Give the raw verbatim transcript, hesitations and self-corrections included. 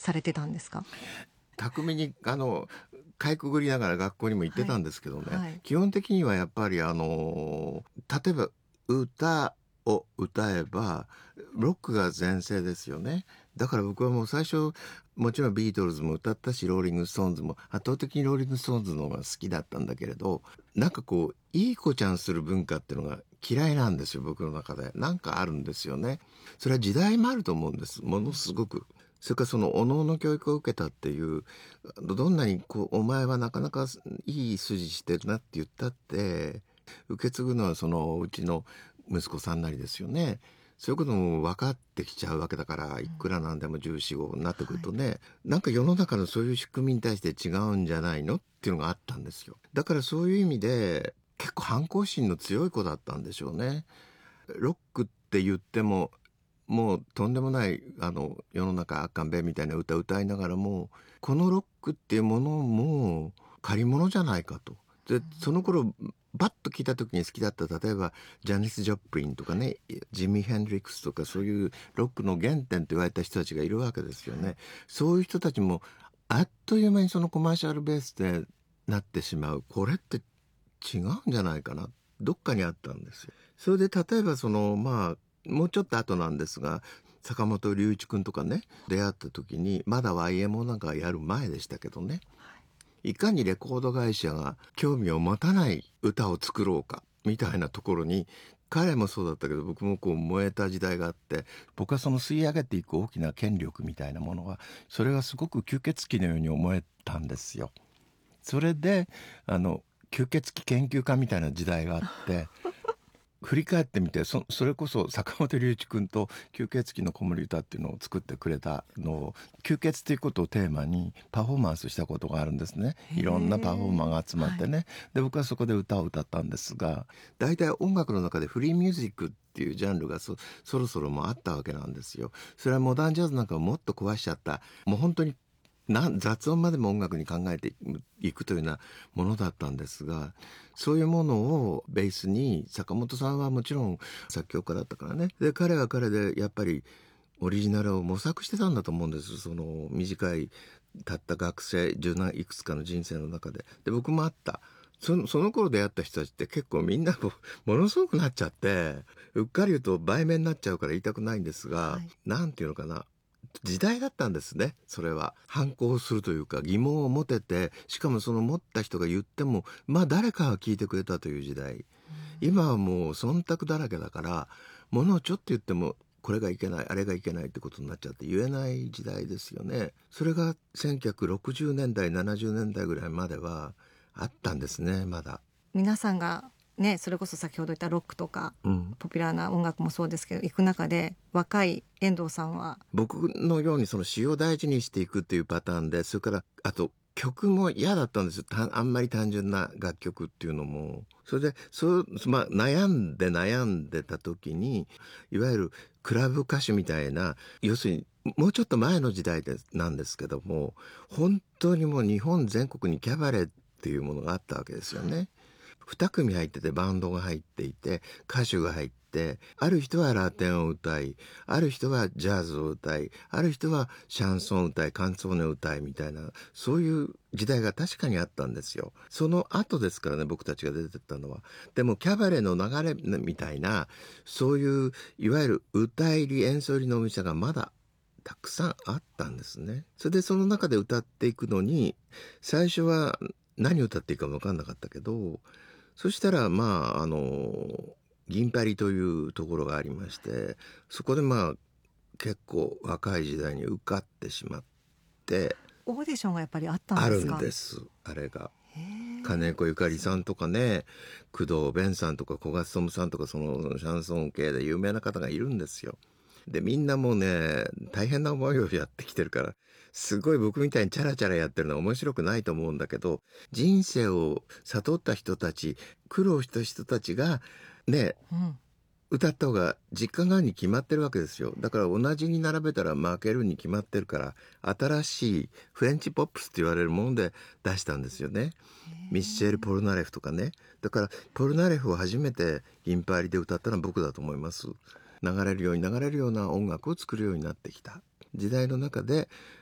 されてたんですか？ 巧みにあのかいくぐりながら学校にも行ってたんですけどね、 はいはい、 基本的にはやっぱりあの例えば歌を歌えばロックが全盛ですよね。だから僕はもう最初もちろんビートルズも歌ったしローリングストーンズも圧倒的にローリングストーンズの方が好きだったんだけれど、なんかこういい子ちゃんする文化っていうのが嫌いなんですよ、僕の中で。なんかあるんですよね。それは時代もあると思うんです、ものすごく。それからそのお能の教育を受けたっていうどんなにこうお前はなかなかいい筋してるなって言ったって受け継ぐのはそのうちの息子さんなりですよね。そういうことも分かってきちゃうわけだから、いくらなんでもじゅうよん、ごになってくるとね、はい、なんか世の中のそういう仕組みに対して違うんじゃないのっていうのがあったんですよ。だからそういう意味で結構反抗心の強い子だったんでしょうね。ロックって言ってももうとんでもないあの世の中あっかんべみたいな歌歌いながらも、このロックっていうものも借り物じゃないかと。でその頃バッと聞いた時に好きだった、例えばジャニス・ジョプリンとかね、ジミー・ヘンドリックスとか、そういうロックの原点と言われた人たちがいるわけですよね、はい、そういう人たちもあっという間にそのコマーシャルベースでなってしまう。これって違うんじゃないかな、どっかにあったんですよ。それで例えばそのまあもうちょっと後なんですが、坂本龍一くんとかね出会った時に、まだ ワイエムオー なんかやる前でしたけどね、いかにレコード会社が興味を持たない歌を作ろうかみたいなところに、彼もそうだったけど僕もこう燃えた時代があって、僕はその吸い上げていく大きな権力みたいなものが、それがすごく吸血鬼のように思えたんですよ。それであの吸血鬼研究家みたいな時代があって振り返ってみて そ, それこそ坂本龍一君と吸血鬼の子守歌っていうのを作ってくれたのを、吸血ということをテーマにパフォーマンスしたことがあるんですね。いろんなパフォーマーが集まってね、はい、で僕はそこで歌を歌ったんですが、大体音楽の中でフリーミュージックっていうジャンルが そ, そろそろもあったわけなんですよ。それはモダンジャズなんかをもっと壊しちゃった、もう本当にな雑音までも音楽に考えていくというようなものだったんですが、そういうものをベースに坂本さんはもちろん作曲家だったからね、で彼は彼でやっぱりオリジナルを模索してたんだと思うんです。その短いたった学生じゅう何いくつかの人生の中で。で僕もあった。その、その頃出会った人たちって結構みんなもものすごくなっちゃって、うっかり言うと売名になっちゃうから言いたくないんですが、はい、なんていうのかな、時代だったんですね。それは反抗するというか疑問を持てて、しかもその持った人が言ってもまあ誰かが聞いてくれたという時代、うん、今はもう忖度だらけだから、ものをちょっと言ってもこれがいけないあれがいけないってことになっちゃって言えない時代ですよね。それがせんきゅうひゃくろくじゅうねんだいななじゅうねんだいぐらいまではあったんですね。まだ皆さんがね、それこそ先ほど言ったロックとか、うん、ポピュラーな音楽もそうですけど行く中で、若い遠藤さんは僕のようにその詩を大事にしていくっていうパターンで、それからあと曲も嫌だったんですよ。あんまり単純な楽曲っていうのも。それでそう、まあ、悩んで悩んでた時に、いわゆるクラブ歌手みたいな、要するにもうちょっと前の時代でなんですけども、本当にもう日本全国にキャバレーっていうものがあったわけですよね。に組入ってて、バンドが入っていて、歌手が入って、ある人はラテンを歌い、ある人はジャズを歌い、ある人はシャンソンを歌い、カンツォーネを歌いみたいな、そういう時代が確かにあったんですよ。その後ですからね、僕たちが出てったのは。でもキャバレーの流れみたいな、そういういわゆる歌入り演奏入りのお店がまだたくさんあったんですね。それでその中で歌っていくのに、最初は何を歌っていいか分かんなかったけど、そしたらまああの銀パリというところがありまして、そこでまあ結構若い時代に受かってしまって。 オーディションがやっぱりあったんですか？ あるんです、あれが。金子ゆかりさんとかね、工藤弁さんとか小勝智さんとか、そのシャンソン系で有名な方がいるんですよ。でみんなもうね大変な思いをやってきてるから、すごい僕みたいにチャラチャラやってるのは面白くないと思うんだけど、人生を悟った人たち、苦労した人たちがね、うん、歌った方が実感があるに決まってるわけですよ。だから同じに並べたら負けるに決まってるから、新しいフレンチポップスって言われるもので出したんですよね。ミッシェル・ポルナレフとかね。だからポルナレフを初めて銀パリで歌ったのは僕だと思います。流れるように流れるような音楽を作るようになってきた時代の中で、